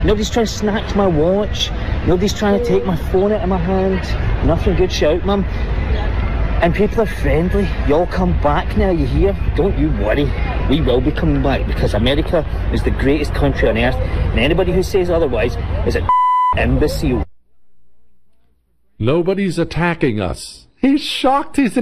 Nobody's trying to snatch my watch. Nobody's trying to take my phone out of my hand. Nothing good, shout, mum. And people are friendly. Y'all come back now, you hear? Don't you worry. We will be coming back because America is the greatest country on earth. And anybody who says otherwise is an imbecile. Nobody's attacking us. He's shocked he's